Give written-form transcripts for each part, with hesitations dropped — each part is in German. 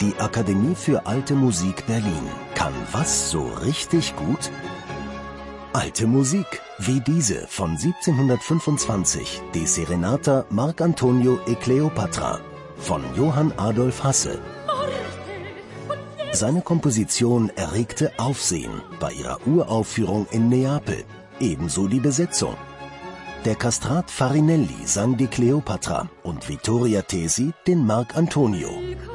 Die Akademie für Alte Musik Berlin kann was so richtig gut? Alte Musik, wie diese von 1725, die Serenata Marc Antonio e Cleopatra von Johann Adolf Hasse. Seine Komposition erregte Aufsehen bei ihrer Uraufführung in Neapel, ebenso die Besetzung. Der Kastrat Farinelli sang die Cleopatra und Vittoria Tesi den Marc Antonio.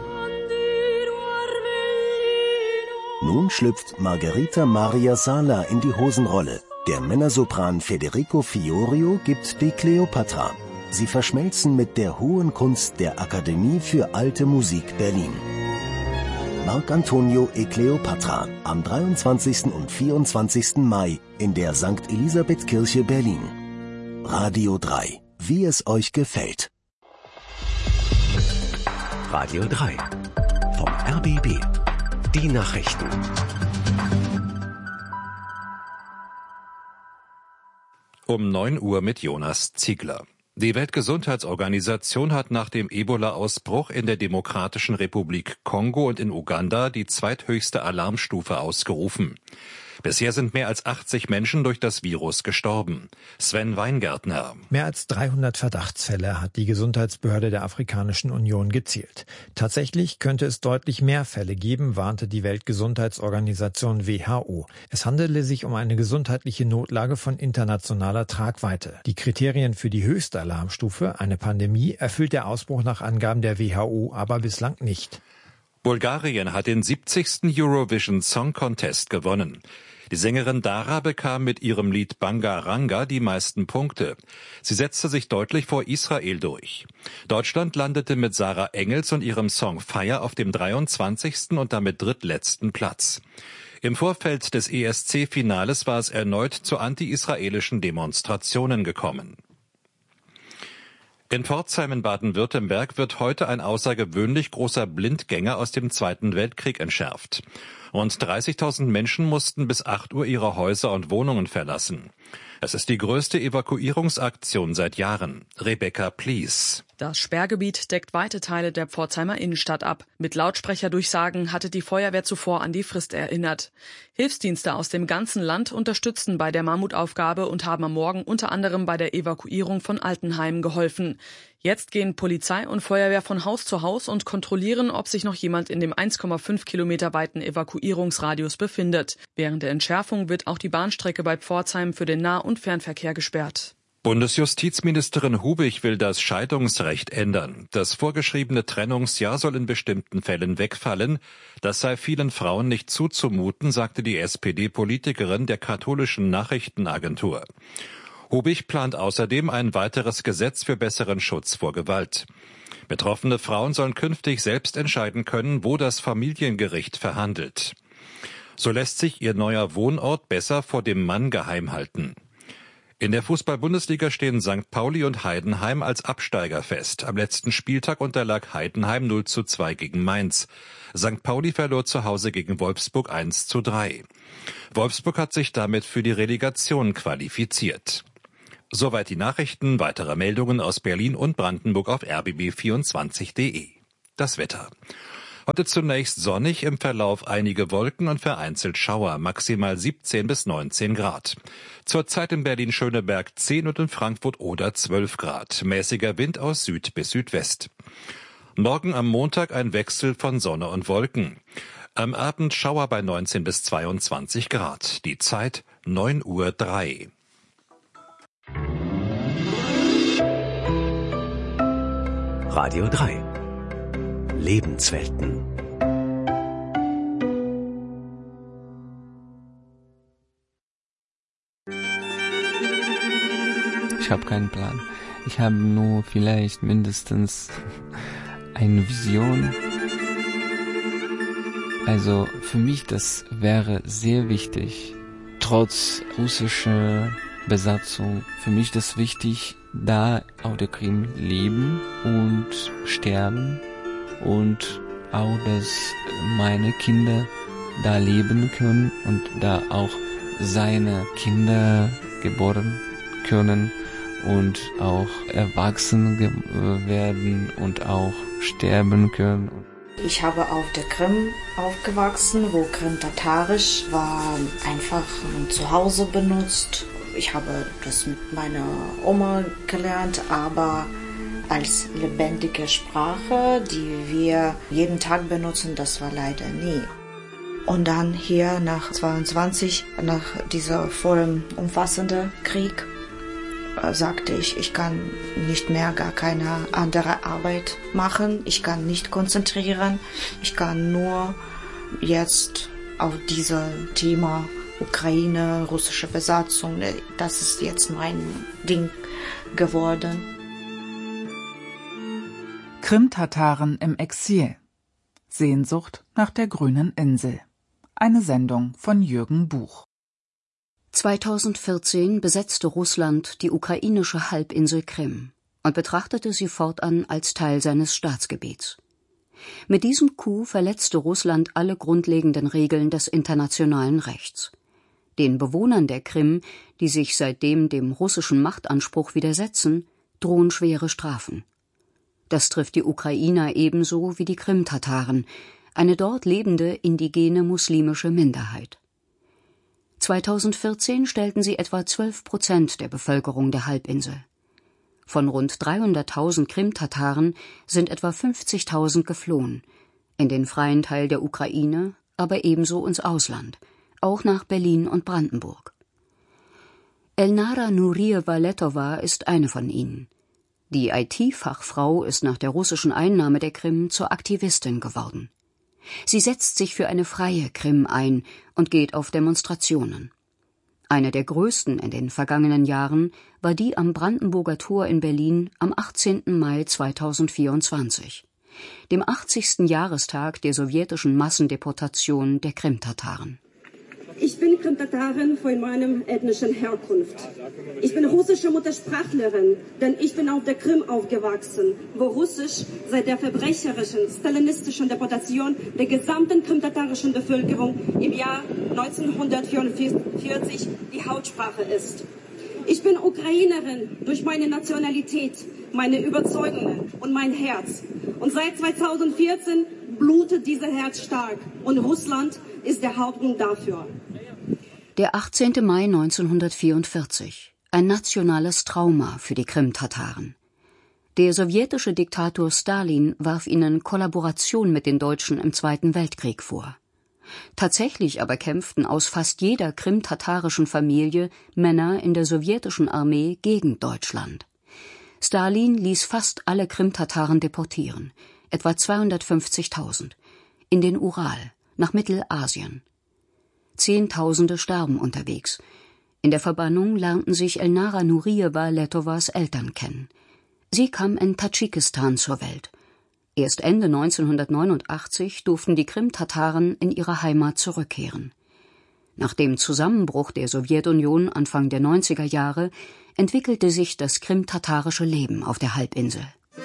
Nun schlüpft Margherita Maria Sala in die Hosenrolle. Der Männersopran Federico Fiorio gibt die Cleopatra. Sie verschmelzen mit der hohen Kunst der Akademie für Alte Musik Berlin. Marc Antonio e Cleopatra am 23. und 24. Mai in der St. Elisabeth-Kirche Berlin. Radio 3, wie es euch gefällt. Radio 3 vom RBB. Die Nachrichten. Um 9 Uhr mit Jonas Ziegler. Die Weltgesundheitsorganisation hat nach dem Ebola-Ausbruch in der Demokratischen Republik Kongo und in Uganda die zweithöchste Alarmstufe ausgerufen. Bisher sind mehr als 80 Menschen durch das Virus gestorben. Sven Weingärtner. Mehr als 300 Verdachtsfälle hat die Gesundheitsbehörde der Afrikanischen Union gezählt. Tatsächlich könnte es deutlich mehr Fälle geben, warnte die Weltgesundheitsorganisation WHO. Es handele sich um eine gesundheitliche Notlage von internationaler Tragweite. Die Kriterien für die höchste Alarmstufe, eine Pandemie, erfüllt der Ausbruch nach Angaben der WHO aber bislang nicht. Bulgarien hat den 70. Eurovision Song Contest gewonnen. Die Sängerin Dara bekam mit ihrem Lied Banga Ranga die meisten Punkte. Sie setzte sich deutlich vor Israel durch. Deutschland landete mit Sarah Engels und ihrem Song Fire auf dem 23. und damit drittletzten Platz. Im Vorfeld des ESC-Finales war es erneut zu anti-israelischen Demonstrationen gekommen. In Pforzheim in Baden-Württemberg wird heute ein außergewöhnlich großer Blindgänger aus dem Zweiten Weltkrieg entschärft. Rund 30.000 Menschen mussten bis 8 Uhr ihre Häuser und Wohnungen verlassen. Es ist die größte Evakuierungsaktion seit Jahren. Rebecca Please. Das Sperrgebiet deckt weite Teile der Pforzheimer Innenstadt ab. Mit Lautsprecherdurchsagen hatte die Feuerwehr zuvor an die Frist erinnert. Hilfsdienste aus dem ganzen Land unterstützten bei der Mammutaufgabe und haben am Morgen unter anderem bei der Evakuierung von Altenheimen geholfen. Jetzt gehen Polizei und Feuerwehr von Haus zu Haus und kontrollieren, ob sich noch jemand in dem 1,5 Kilometer weiten Evakuierungsradius befindet. Während der Entschärfung wird auch die Bahnstrecke bei Pforzheim für den Nah- und Fernverkehr gesperrt. Bundesjustizministerin Hubig will das Scheidungsrecht ändern. Das vorgeschriebene Trennungsjahr soll in bestimmten Fällen wegfallen. Das sei vielen Frauen nicht zuzumuten, sagte die SPD-Politikerin der katholischen Nachrichtenagentur. Hubig plant außerdem ein weiteres Gesetz für besseren Schutz vor Gewalt. Betroffene Frauen sollen künftig selbst entscheiden können, wo das Familiengericht verhandelt. So lässt sich ihr neuer Wohnort besser vor dem Mann geheim halten. In der Fußball-Bundesliga stehen St. Pauli und Heidenheim als Absteiger fest. Am letzten Spieltag unterlag Heidenheim 0:2 gegen Mainz. St. Pauli verlor zu Hause gegen Wolfsburg 1:3. Wolfsburg hat sich damit für die Relegation qualifiziert. Soweit die Nachrichten. Weitere Meldungen aus Berlin und Brandenburg auf rbb24.de. Das Wetter. Heute zunächst sonnig, im Verlauf einige Wolken und vereinzelt Schauer, maximal 17 bis 19 Grad. Zurzeit in Berlin-Schöneberg 10 und in Frankfurt oder 12 Grad. Mäßiger Wind aus Süd bis Südwest. Morgen am Montag ein Wechsel von Sonne und Wolken. Am Abend Schauer bei 19 bis 22 Grad. Die Zeit 9:03 Uhr. Radio 3 Lebenswelten. Ich habe keinen Plan. Ich habe nur vielleicht mindestens eine Vision. Also für mich, das wäre sehr wichtig, trotz russischer Besatzung, für mich das wichtig, da auf der Krim leben und sterben und auch, dass meine Kinder da leben können und da auch seine Kinder geboren können und auch erwachsen werden und auch sterben können. Ich habe auf der Krim aufgewachsen, wo Krim-Tatarisch war einfach zu Hause benutzt. Ich habe das mit meiner Oma gelernt, aber als lebendige Sprache, die wir jeden Tag benutzen, das war leider nie. Und dann hier nach 22, nach dieser vollen umfassenden Krieg, sagte ich, ich kann nicht mehr gar keine andere Arbeit machen, ich kann nicht konzentrieren, ich kann nur jetzt auf dieses Thema Ukraine, russische Besatzung, das ist jetzt mein Ding geworden. Krim-Tataren im Exil. Sehnsucht nach der grünen Insel. Eine Sendung von Jürgen Buch. 2014 besetzte Russland die ukrainische Halbinsel Krim und betrachtete sie fortan als Teil seines Staatsgebiets. Mit diesem Coup verletzte Russland alle grundlegenden Regeln des internationalen Rechts. Den Bewohnern der Krim, die sich seitdem dem russischen Machtanspruch widersetzen, drohen schwere Strafen. Das trifft die Ukrainer ebenso wie die Krim-Tataren, eine dort lebende indigene muslimische Minderheit. 2014 stellten sie etwa 12% der Bevölkerung der Halbinsel. Von rund 300.000 Krim-Tataren sind etwa 50.000 geflohen, in den freien Teil der Ukraine, aber ebenso ins Ausland, auch nach Berlin und Brandenburg. Elnara Nurieva-Letova ist eine von ihnen. Die IT-Fachfrau ist nach der russischen Einnahme der Krim zur Aktivistin geworden. Sie setzt sich für eine freie Krim ein und geht auf Demonstrationen. Eine der größten in den vergangenen Jahren war die am Brandenburger Tor in Berlin am 18. Mai 2024, dem 80. Jahrestag der sowjetischen Massendeportation der Krim-Tataren. Ich bin Krim-Tatarin von meiner ethnischen Herkunft. Ich bin russische Muttersprachlerin, denn ich bin auf der Krim aufgewachsen, wo Russisch seit der verbrecherischen, stalinistischen Deportation der gesamten krimtatarischen Bevölkerung im Jahr 1944 die Hauptsprache ist. Ich bin Ukrainerin durch meine Nationalität, meine Überzeugungen und mein Herz. Und seit 2014 blutet dieses Herz stark und Russland ist der Hauptgrund dafür. Der 18. Mai 1944, ein nationales Trauma für die Krim-Tataren. Der sowjetische Diktator Stalin warf ihnen Kollaboration mit den Deutschen im Zweiten Weltkrieg vor. Tatsächlich aber kämpften aus fast jeder krim-tatarischen Familie Männer in der sowjetischen Armee gegen Deutschland. Stalin ließ fast alle Krim-Tataren deportieren, etwa 250.000, in den Ural, nach Mittelasien. Zehntausende starben unterwegs. In der Verbannung lernten sich Elnara Nurieva-Letovas Eltern kennen. Sie kam in Tadschikistan zur Welt. Erst Ende 1989 durften die Krim-Tataren in ihre Heimat zurückkehren. Nach dem Zusammenbruch der Sowjetunion Anfang der 90er Jahre entwickelte sich das krim-tatarische Leben auf der Halbinsel.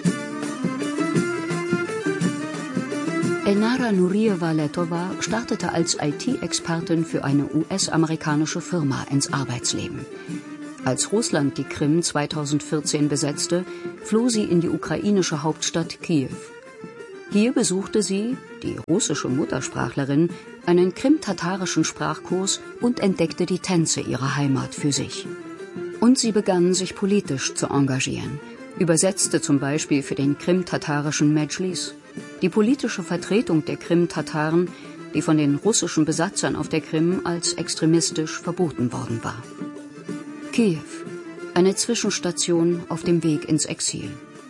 Elnara Nurieva-Letova startete als IT-Expertin für eine US-amerikanische Firma ins Arbeitsleben. Als Russland die Krim 2014 besetzte, floh sie in die ukrainische Hauptstadt Kiew. Hier besuchte sie, die russische Muttersprachlerin, einen krim-tatarischen Sprachkurs und entdeckte die Tänze ihrer Heimat für sich. Und sie begann, sich politisch zu engagieren, übersetzte zum Beispiel für den krim-tatarischen Medschlis, die politische Vertretung der Krim-Tataren, die von den russischen Besatzern auf der Krim als extremistisch verboten worden war. Kiew, eine Zwischenstation auf dem Weg ins Exil.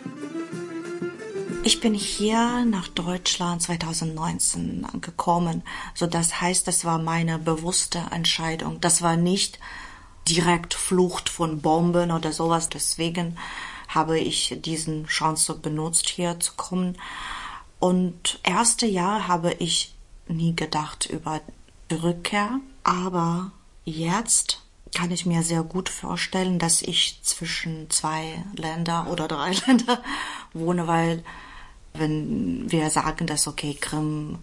Ich bin hier nach Deutschland 2019 gekommen. So, das heißt, das war meine bewusste Entscheidung. Das war nicht direkt Flucht von Bomben oder sowas. Deswegen habe ich diesen Chance benutzt, hier zu kommen. Und erste Jahr habe ich nie gedacht über die Rückkehr. Aber jetzt kann ich mir sehr gut vorstellen, dass ich zwischen 2 Länder oder 3 Länder wohne, weil wenn wir sagen, dass okay, Krim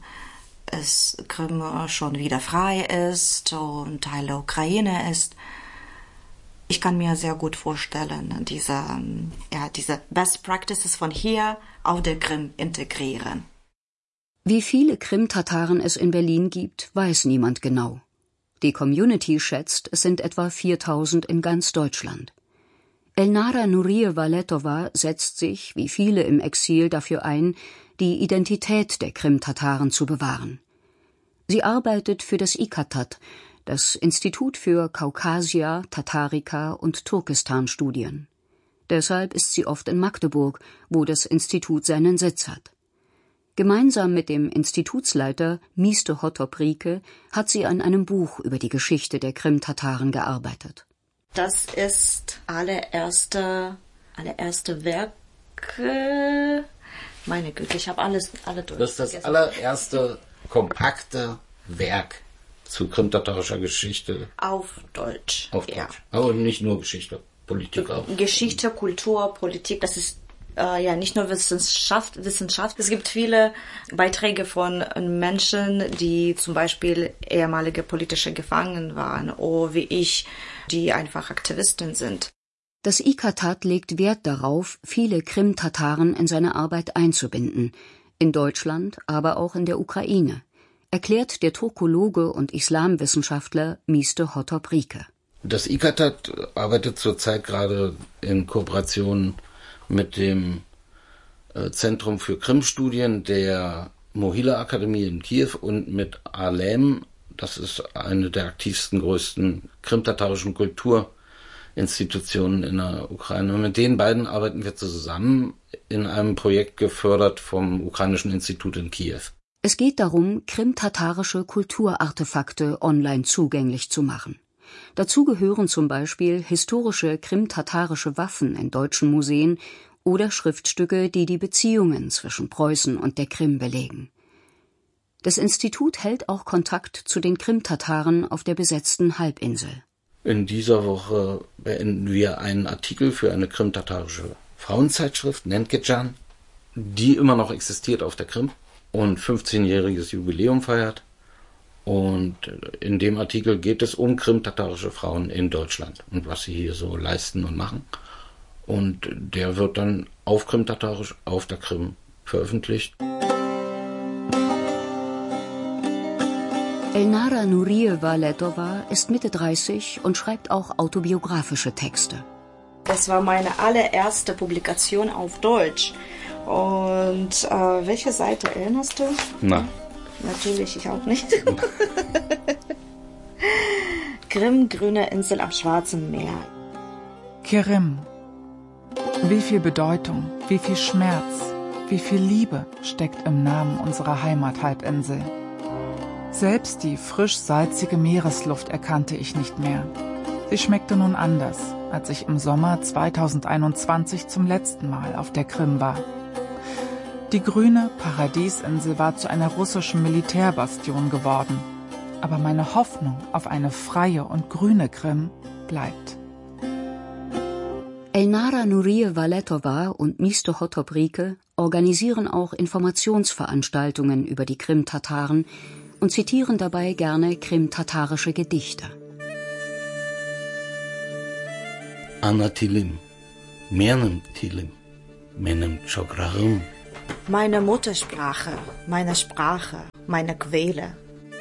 schon wieder frei ist und Teil der Ukraine ist, ich kann mir sehr gut vorstellen, diese Best Practices von hier auf der Krim integrieren. Wie viele Krim-Tataren es in Berlin gibt, weiß niemand genau. Die Community schätzt, es sind etwa 4000 in ganz Deutschland. Elnara Nuriye-Valetowa setzt sich, wie viele im Exil, dafür ein, die Identität der Krim-Tataren zu bewahren. Sie arbeitet für das IKATAT, das Institut für Kaukasia, Tatarika und Turkestan-Studien. Deshalb ist sie oft in Magdeburg, wo das Institut seinen Sitz hat. Gemeinsam mit dem Institutsleiter Miste Hotoprike hat sie an einem Buch über die Geschichte der Krim-Tataren gearbeitet. Das ist allererste Werke. Meine Güte, ich habe alle durch. Das ist das allererste kompakte Werk zu krimtatarischer Geschichte. Auf Deutsch. Auf Deutsch. Aber nicht nur Geschichte, Politik auch. Geschichte, Kultur, Politik, das ist nicht nur Wissenschaft. Es gibt viele Beiträge von Menschen, die zum Beispiel ehemalige politische Gefangene waren oder wie ich, die einfach Aktivisten sind. Das IKATAT legt Wert darauf, viele Krim-Tataren in seine Arbeit einzubinden, in Deutschland, aber auch in der Ukraine, erklärt der Turkologe und Islamwissenschaftler Miste Hotoprike. Das IKATAT arbeitet zurzeit gerade in Kooperation mit dem Zentrum für Krim-Studien der Mohila-Akademie in Kiew und mit ALEM, das ist eine der aktivsten, größten krimtatarischen Kulturinstitutionen in der Ukraine. Und mit den beiden arbeiten wir zusammen in einem Projekt gefördert vom Ukrainischen Institut in Kiew. Es geht darum, krimtatarische Kulturartefakte online zugänglich zu machen. Dazu gehören zum Beispiel historische krimtatarische Waffen in deutschen Museen oder Schriftstücke, die die Beziehungen zwischen Preußen und der Krim belegen. Das Institut hält auch Kontakt zu den Krimtataren auf der besetzten Halbinsel. In dieser Woche beenden wir einen Artikel für eine krimtatarische Frauenzeitschrift, Nenkecan, die immer noch existiert auf der Krim und 15-jähriges Jubiläum feiert. Und in dem Artikel geht es um krimtatarische Frauen in Deutschland und was sie hier so leisten und machen. Und der wird dann auf krimtatarisch auf der Krim veröffentlicht. Elnara Nuriye-Valetowa ist Mitte 30 und schreibt auch autobiografische Texte. Das war meine allererste Publikation auf Deutsch. Und welche Seite erinnerst du? Na. Natürlich, ich auch nicht. Krim, grüne Insel am Schwarzen Meer. Krim. Wie viel Bedeutung, wie viel Schmerz, wie viel Liebe steckt im Namen unserer Heimathalbinsel. Selbst die frisch-salzige Meeresluft erkannte ich nicht mehr. Sie schmeckte nun anders, als ich im Sommer 2021 zum letzten Mal auf der Krim war. Die grüne Paradiesinsel war zu einer russischen Militärbastion geworden. Aber meine Hoffnung auf eine freie und grüne Krim bleibt. Elnara Nuriye-Valetowa und Miste Hotoprike organisieren auch Informationsveranstaltungen über die Krim-Tataren und zitieren dabei gerne krim-tatarische Gedichte. Anna Tilim, Menem Tilim, Menem Chokrahum. Meine Muttersprache, meine Sprache, meine Quelle.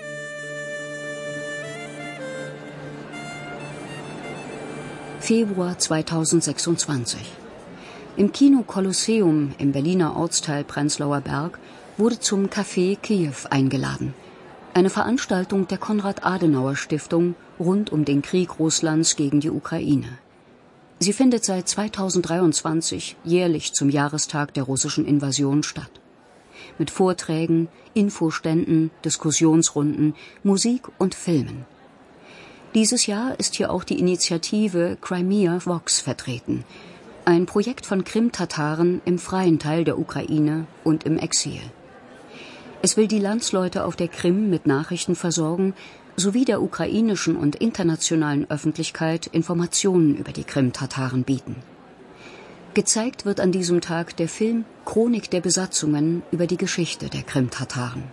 Februar 2026. Im Kino Kolosseum im Berliner Ortsteil Prenzlauer Berg wurde zum Café Kiew eingeladen. Eine Veranstaltung der Konrad-Adenauer-Stiftung rund um den Krieg Russlands gegen die Ukraine. Sie findet seit 2023 jährlich zum Jahrestag der russischen Invasion statt. Mit Vorträgen, Infoständen, Diskussionsrunden, Musik und Filmen. Dieses Jahr ist hier auch die Initiative Crimea Vox vertreten, ein Projekt von Krim-Tataren im freien Teil der Ukraine und im Exil. Es will die Landsleute auf der Krim mit Nachrichten versorgen, sowie der ukrainischen und internationalen Öffentlichkeit Informationen über die Krim-Tataren bieten. Gezeigt wird an diesem Tag der Film Chronik der Besatzungen über die Geschichte der Krim-Tataren.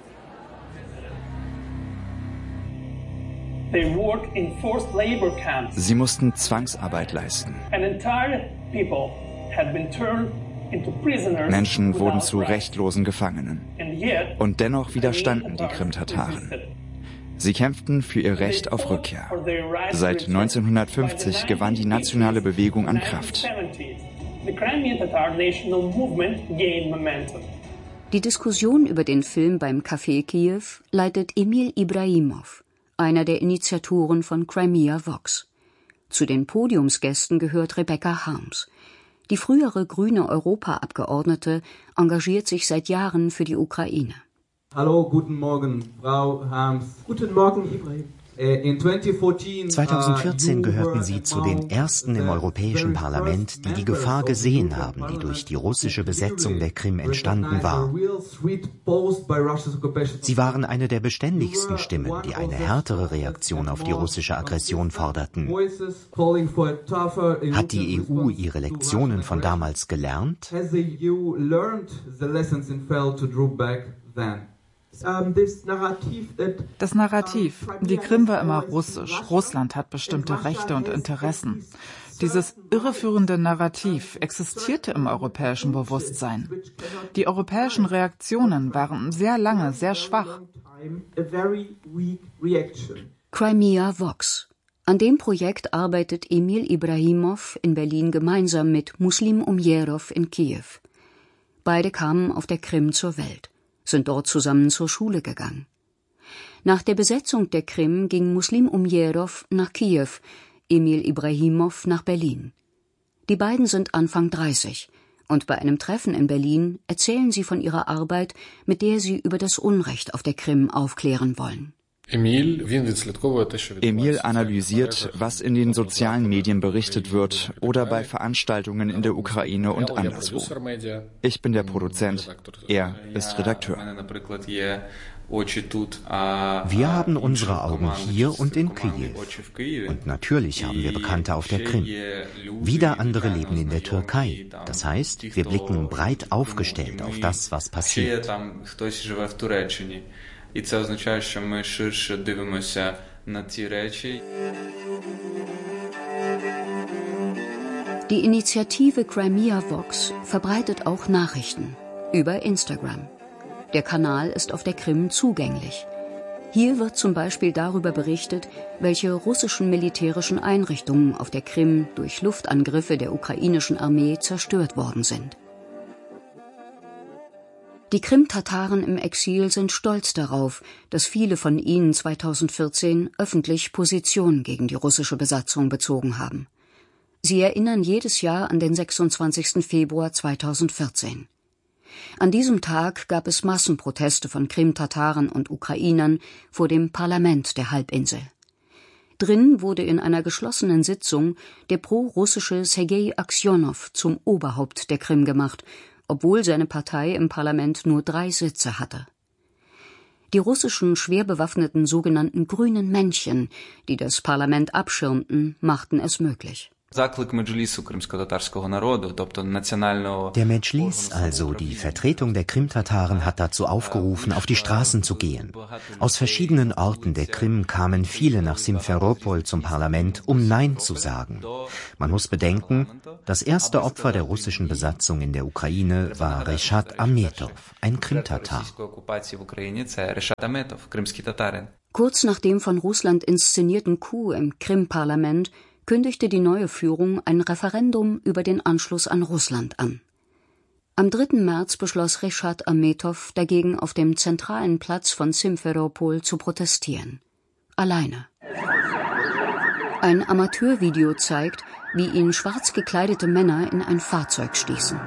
Sie mussten Zwangsarbeit leisten. Menschen wurden zu rechtlosen Gefangenen. Und dennoch widerstanden die Krim-Tataren. Sie kämpften für ihr Recht auf Rückkehr. Seit 1950 gewann die nationale Bewegung an Kraft. Die Diskussion über den Film beim Café Kiew leitet Emil Ibrahimov, einer der Initiatoren von Crimea Vox. Zu den Podiumsgästen gehört Rebecca Harms. Die frühere grüne Europaabgeordnete engagiert sich seit Jahren für die Ukraine. Hallo, guten Morgen, Frau Harms. Guten Morgen, Ibrahim. 2014 gehörten Sie zu den ersten im Europäischen Parlament, die die Gefahr gesehen haben, die durch die russische Besetzung der Krim entstanden war. Sie waren eine der beständigsten Stimmen, die eine härtere Reaktion auf die russische Aggression forderten. Hat die EU ihre Lektionen von damals gelernt? Das Narrativ, die Krim war immer russisch, Russland hat bestimmte Rechte und Interessen. Dieses irreführende Narrativ existierte im europäischen Bewusstsein. Die europäischen Reaktionen waren sehr lange sehr schwach. Crimea Vox. An dem Projekt arbeitet Emil Ibrahimov in Berlin gemeinsam mit Muslim Umjerov in Kiew. Beide kamen auf der Krim zur Welt, sind dort zusammen zur Schule gegangen. Nach der Besetzung der Krim ging Muslim Umjerov nach Kiew, Emil Ibrahimov nach Berlin. Die beiden sind Anfang 30 und bei einem Treffen in Berlin erzählen sie von ihrer Arbeit, mit der sie über das Unrecht auf der Krim aufklären wollen. Emil analysiert, was in den sozialen Medien berichtet wird oder bei Veranstaltungen in der Ukraine und anderswo. Ich bin der Produzent, er ist Redakteur. Wir haben unsere Augen hier und in Kiew. Und natürlich haben wir Bekannte auf der Krim. Wieder andere leben in der Türkei. Das heißt, wir blicken breit aufgestellt auf das, was passiert. І це означає, що ми ширше дивимося на ці речі. Die Initiative Crimea Vox verbreitet auch Nachrichten über Instagram. Der Kanal ist auf der Krim zugänglich. Hier wird zum Beispiel darüber berichtet, welche russischen militärischen Einrichtungen auf der Krim durch Luftangriffe der ukrainischen Armee zerstört worden sind. Die Krim-Tataren im Exil sind stolz darauf, dass viele von ihnen 2014 öffentlich Position gegen die russische Besatzung bezogen haben. Sie erinnern jedes Jahr an den 26. Februar 2014. An diesem Tag gab es Massenproteste von Krim-Tataren und Ukrainern vor dem Parlament der Halbinsel. Drin wurde in einer geschlossenen Sitzung der pro-russische Sergei Aksionow zum Oberhaupt der Krim gemacht, obwohl seine Partei im Parlament nur 3 Sitze hatte. Die russischen schwer bewaffneten sogenannten grünen Männchen, die das Parlament abschirmten, machten es möglich. Der Medschlis, also die Vertretung der Krim-Tataren, hat dazu aufgerufen, auf die Straßen zu gehen. Aus verschiedenen Orten der Krim kamen viele nach Simferopol zum Parlament, um Nein zu sagen. Man muss bedenken, das erste Opfer der russischen Besatzung in der Ukraine war Reshat Ametov, ein Krim-Tatar. Kurz nach dem von Russland inszenierten Coup im Krim-Parlament kündigte die neue Führung ein Referendum über den Anschluss an Russland an. Am 3. März beschloss Reshat Ametov dagegen, auf dem zentralen Platz von Simferopol zu protestieren. Alleine. Ein Amateurvideo zeigt, wie ihn schwarz gekleidete Männer in ein Fahrzeug stießen.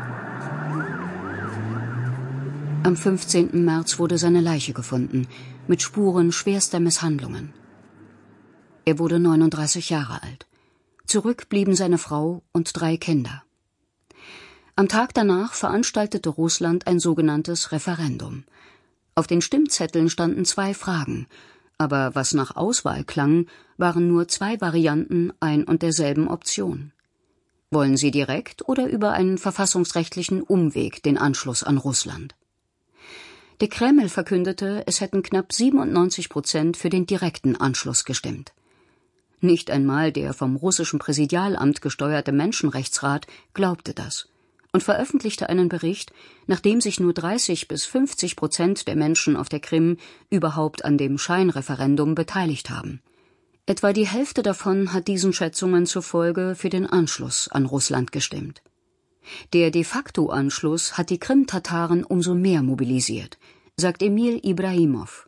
Am 15. März wurde seine Leiche gefunden, mit Spuren schwerster Misshandlungen. Er wurde 39 Jahre alt. Zurück blieben seine Frau und 3 Kinder. Am Tag danach veranstaltete Russland ein sogenanntes Referendum. Auf den Stimmzetteln standen 2 Fragen, aber was nach Auswahl klang, waren nur 2 Varianten ein und derselben Option. Wollen sie direkt oder über einen verfassungsrechtlichen Umweg den Anschluss an Russland? Der Kreml verkündete, es hätten knapp 97% für den direkten Anschluss gestimmt. Nicht einmal der vom russischen Präsidialamt gesteuerte Menschenrechtsrat glaubte das. und veröffentlichte einen Bericht, nachdem sich nur 30-50% der Menschen auf der Krim überhaupt an dem Scheinreferendum beteiligt haben. Etwa die Hälfte davon hat diesen Schätzungen zufolge für den Anschluss an Russland gestimmt. Der De-facto-Anschluss hat die Krim-Tataren umso mehr mobilisiert, sagt Emil Ibrahimov.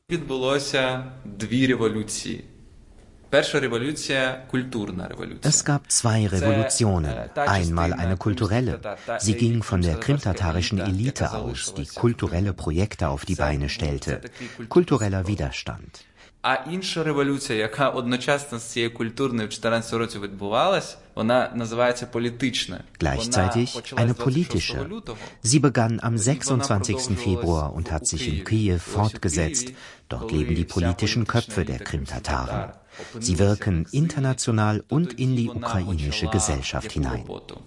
Es gab zwei Revolutionen. Einmal eine kulturelle. Sie ging von der krimtatarischen Elite aus, die kulturelle Projekte auf die Beine stellte. Kultureller Widerstand. Gleichzeitig eine politische. Sie begann am 26. Februar und hat sich in Kiew fortgesetzt. Dort leben die politischen Köpfe der Krimtataren. Sie wirken international und in die ukrainische Gesellschaft hinein.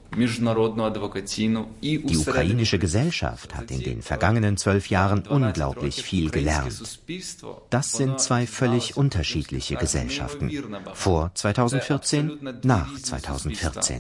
Die ukrainische Gesellschaft hat in den vergangenen 12 Jahren unglaublich viel gelernt. Das sind zwei völlig unterschiedliche Gesellschaften. Vor 2014, nach 2014.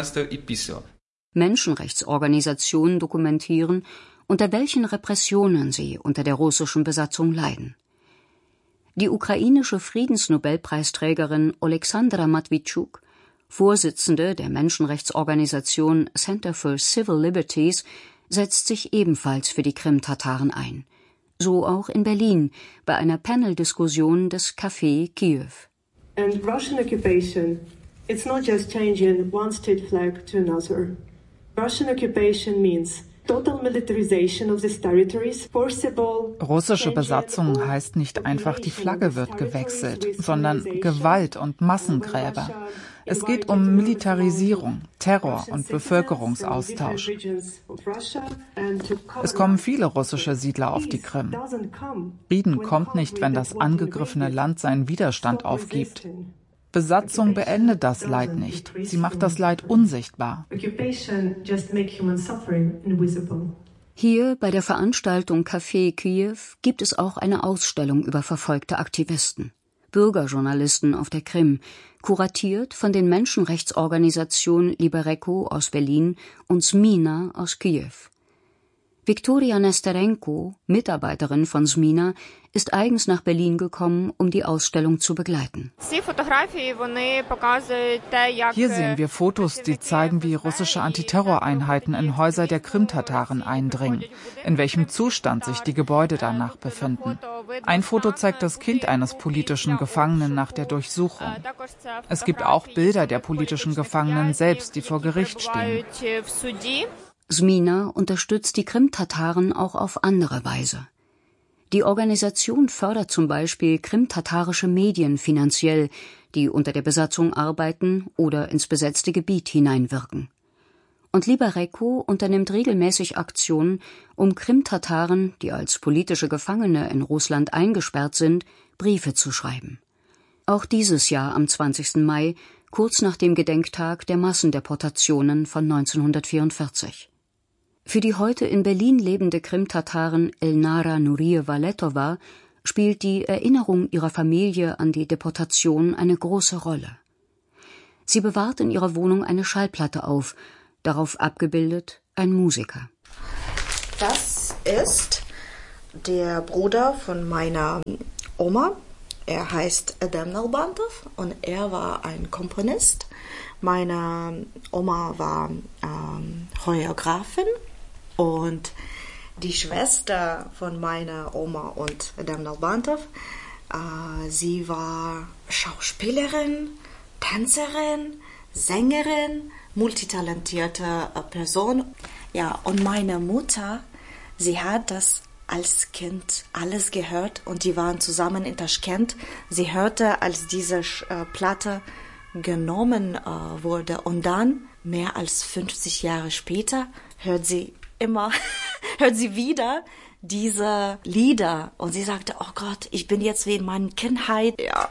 Menschenrechtsorganisationen dokumentieren, unter welchen Repressionen sie unter der russischen Besatzung leiden. Die ukrainische Friedensnobelpreisträgerin Oleksandra Matwitschuk, Vorsitzende der Menschenrechtsorganisation Center for Civil Liberties, setzt sich ebenfalls für die Krim-Tataren ein. So auch in Berlin bei einer Paneldiskussion des Café Kiew. And Russian occupation, it's not just changing one state flag to another. Russian occupation means russische Besatzung heißt nicht einfach, die Flagge wird gewechselt, sondern Gewalt und Massengräber. Es geht um Militarisierung, Terror und Bevölkerungsaustausch. Es kommen viele russische Siedler auf die Krim. Frieden kommt nicht, wenn das angegriffene Land seinen Widerstand aufgibt. Besatzung beendet das Leid nicht. Sie macht das Leid unsichtbar. Hier bei der Veranstaltung Café Kiew gibt es auch eine Ausstellung über verfolgte Aktivisten, Bürgerjournalisten auf der Krim, kuratiert von den Menschenrechtsorganisationen Libereco aus Berlin und Smina aus Kiew. Viktoria Nesterenko, Mitarbeiterin von Smina, ist eigens nach Berlin gekommen, um die Ausstellung zu begleiten. Hier sehen wir Fotos, die zeigen, wie russische Antiterroreinheiten in Häuser der Krimtataren eindringen, in welchem Zustand sich die Gebäude danach befinden. Ein Foto zeigt das Kind eines politischen Gefangenen nach der Durchsuchung. Es gibt auch Bilder der politischen Gefangenen selbst, die vor Gericht stehen. Smina unterstützt die Krimtataren auch auf andere Weise. Die Organisation fördert zum Beispiel krimtatarische Medien finanziell, die unter der Besatzung arbeiten oder ins besetzte Gebiet hineinwirken. Und Libereco unternimmt regelmäßig Aktionen, um Krimtataren, die als politische Gefangene in Russland eingesperrt sind, Briefe zu schreiben. Auch dieses Jahr am 20. Mai, kurz nach dem Gedenktag der Massendeportationen von 1944. Für die heute in Berlin lebende Krimtatarin Elnara Nurijewa-Letova spielt die Erinnerung ihrer Familie an die Deportation eine große Rolle. Sie bewahrt in ihrer Wohnung eine Schallplatte auf, darauf abgebildet ein Musiker. Das ist der Bruder von meiner Oma. Er heißt Adam Nalbantov und er war ein Komponist. Meine Oma war Choreografin. Und die Schwester von meiner Oma und Adam Nalbantov, sie war Schauspielerin, Tänzerin, Sängerin, multitalentierte Person. Ja, und meine Mutter, sie hat das als Kind alles gehört und die waren zusammen in Taschkent. Sie hörte, als diese Platte genommen wurde und dann, mehr als 50 Jahre später, hört sie wieder diese Lieder und sie sagte, oh Gott, ich bin jetzt wie in meiner Kindheit. Ja.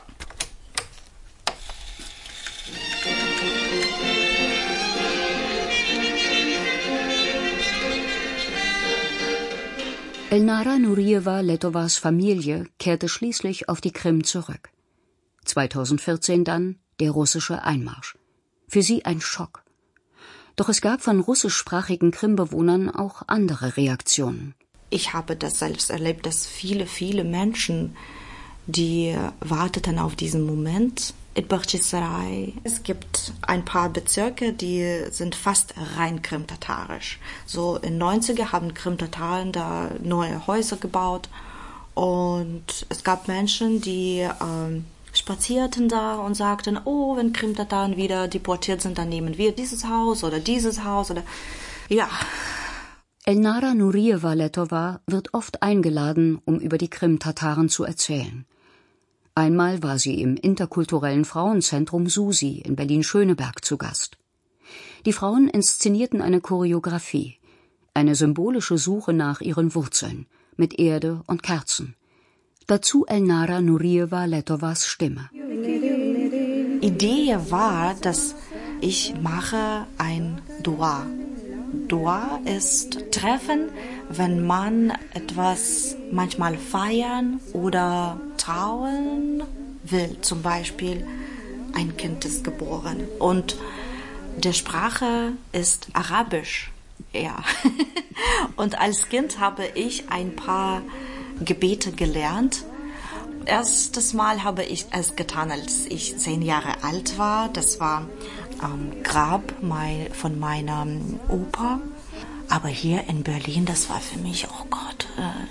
Elnara Nurijewa-Letovas Familie kehrte schließlich auf die Krim zurück. 2014 dann der russische Einmarsch. Für sie ein Schock. Doch es gab von russischsprachigen Krimbewohnern auch andere Reaktionen. Ich habe das selbst erlebt, dass viele Menschen, die warteten auf diesen Moment in Bakhchisarai. Es gibt ein paar Bezirke, die sind fast rein krimtatarisch. So in den 90er haben Krimtataren da neue Häuser gebaut und es gab Menschen, die spazierten da und sagten, oh, wenn Krimtataren wieder deportiert sind, dann nehmen wir dieses Haus oder ja. Elnara Nurieva-Letova wird oft eingeladen, um über die Krim-Tataren zu erzählen. Einmal war sie im interkulturellen Frauenzentrum Susi in Berlin-Schöneberg zu Gast. Die Frauen inszenierten eine Choreografie, eine symbolische Suche nach ihren Wurzeln, mit Erde und Kerzen. Dazu Elnara Nurieva-Letovas Stimme. Idee war, dass ich mache ein Dua. Dua ist Treffen, wenn man etwas manchmal feiern oder trauen will. Zum Beispiel, ein Kind ist geboren und die Sprache ist Arabisch. Ja. Und als Kind habe ich ein paar Gebete gelernt. Erstes Mal habe ich es getan, als ich 10 Jahre alt war. Das war am Grab von meiner Opa. Aber hier in Berlin, das war für mich, oh Gott,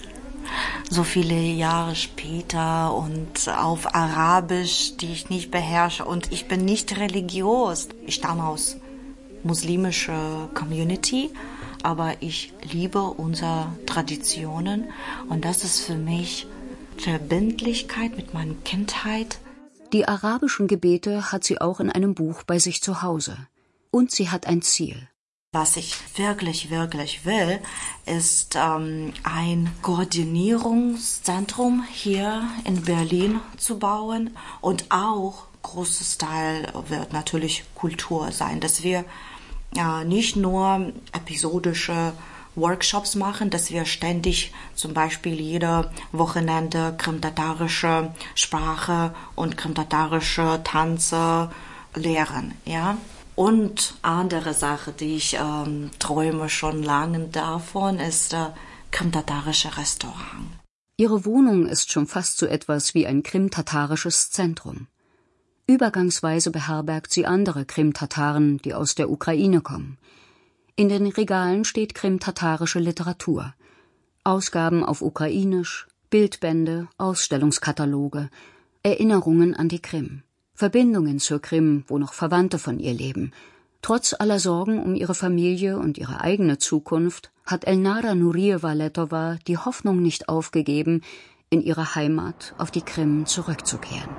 so viele Jahre später und auf Arabisch, die ich nicht beherrsche. Und ich bin nicht religiös. Ich stamme aus muslimischer Community, aber ich liebe unsere Traditionen. Und das ist für mich Verbindlichkeit mit meiner Kindheit. Die arabischen Gebete hat sie auch in einem Buch bei sich zu Hause. Und sie hat ein Ziel. Was ich wirklich will, ist ein Koordinierungszentrum hier in Berlin zu bauen. Und auch großes Teil wird natürlich Kultur sein, dass wir nicht nur episodische Workshops machen, dass wir ständig zum Beispiel jede Wochenende krimtatarische Sprache und krimtatarische Tanze lehren, ja. Und andere Sache, die ich träume schon lange davon, ist krimtatarische Restaurant. Ihre Wohnung ist schon fast so etwas wie ein krimtatarisches Zentrum. Übergangsweise beherbergt sie andere Krimtataren, die aus der Ukraine kommen. In den Regalen steht krimtatarische Literatur. Ausgaben auf Ukrainisch, Bildbände, Ausstellungskataloge, Erinnerungen an die Krim. Verbindungen zur Krim, wo noch Verwandte von ihr leben. Trotz aller Sorgen um ihre Familie und ihre eigene Zukunft hat Elnara Nurieva-Letova die Hoffnung nicht aufgegeben, in ihre Heimat auf die Krim zurückzukehren.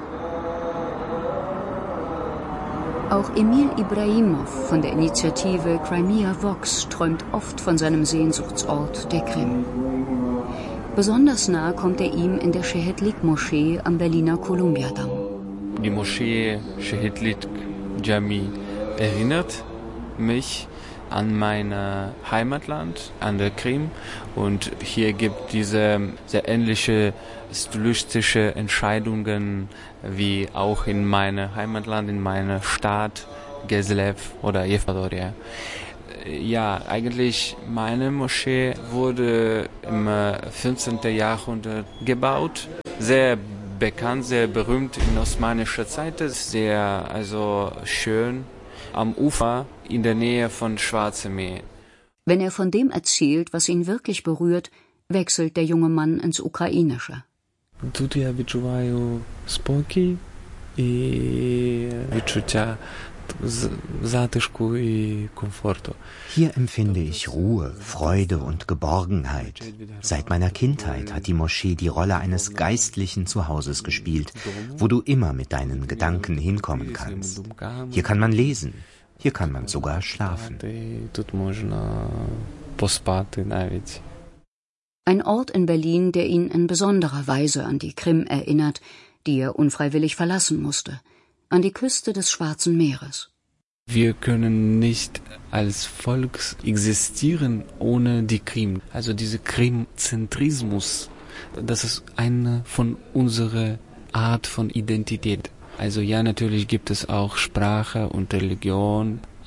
Auch Emil Ibrahimov von der Initiative Crimea Vox träumt oft von seinem Sehnsuchtsort, der Krim. Besonders nah kommt er ihm in der Şehitlik-Moschee am Berliner Kolumbiadamm. Die Moschee Şehitlik Jami erinnert mich an mein Heimatland, an der Krim. Und hier gibt diese sehr ähnliche stilistische Entscheidungen wie auch in meinem Heimatland, in meiner Stadt Geslev oder Yevpatoria. Ja, eigentlich meine Moschee wurde im 15. Jahrhundert gebaut. Sehr bekannt, sehr berühmt in osmanischer Zeit. Sehr schön am Ufer in der Nähe von Schwarzem Meer. Wenn er von dem erzählt, was ihn wirklich berührt, wechselt der junge Mann ins Ukrainische. Тут я відчуваю спокій і відчуття затишку і комфорту. Hier empfinde ich Ruhe, Freude und Geborgenheit. Seit meiner Kindheit hat die Moschee die Rolle eines geistlichen Zuhauses gespielt, wo du immer mit deinen Gedanken hinkommen kannst. Hier kann man lesen, hier kann man sogar schlafen. Тут можна поспати навіть. Ein Ort in Berlin, der ihn in besonderer Weise an die Krim erinnert, die er unfreiwillig verlassen musste, an die Küste des Schwarzen Meeres. Wir können nicht als Volk existieren ohne die Krim. Also dieser Krim-Zentrismus, das ist eine von unserer Art von Identität. Also ja, natürlich gibt es auch Sprache und Religion,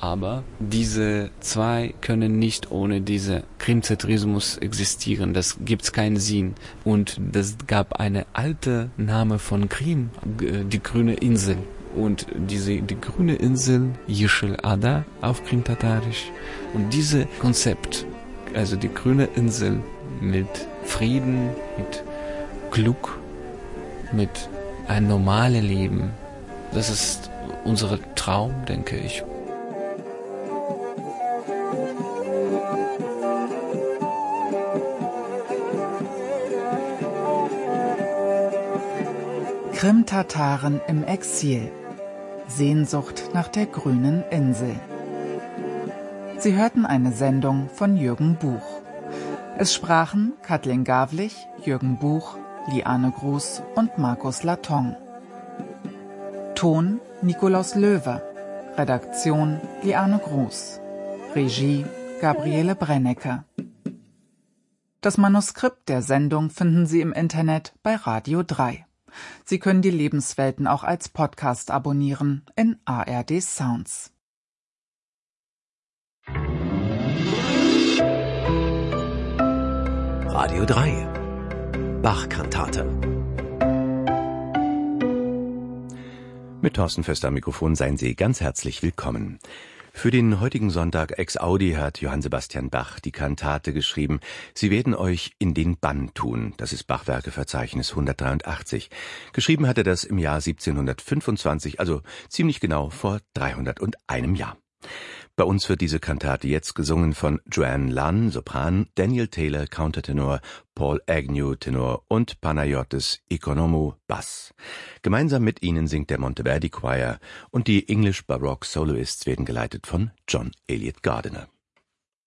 Aber diese zwei können nicht ohne diese Krimzentrismus existieren. Das gibt's keinen Sinn. Und das gab eine alte Name von Krim, die Grüne Insel. Und die grüne Insel, Yeşil Ada auf Krimtatarisch. Und dieses Konzept, also die grüne Insel mit Frieden, mit Glück, mit einem normalen Leben, das ist unser Traum, denke ich. Krimtataren im Exil. Sehnsucht nach der grünen Insel. Sie hörten eine Sendung von Jürgen Buch. Es sprachen Kathleen Gavlich, Jürgen Buch, Liane Gruß und Markus Latong. Ton Nikolaus Löwe. Redaktion Liane Gruß. Regie Gabriele Brennecke. Das Manuskript der Sendung finden Sie im Internet bei Radio 3. Sie können die Lebenswelten auch als Podcast abonnieren in ARD Sounds. Radio 3 Bach-Kantate. Mit Thorsten Föster am Mikrofon seien Sie ganz herzlich willkommen. Für den heutigen Sonntag ex Audi hat Johann Sebastian Bach die Kantate geschrieben. Sie werden euch in den Bann tun. Das ist Bachwerkeverzeichnis 183. Geschrieben hat er das im Jahr 1725, also ziemlich genau vor 301 Jahr. Bei uns wird diese Kantate jetzt gesungen von Joanne Lunn, Sopran, Daniel Taylor, Countertenor, Paul Agnew, Tenor und Panayotis Economou, Bass. Gemeinsam mit ihnen singt der Monteverdi Choir und die English Baroque Soloists werden geleitet von John Eliot Gardiner.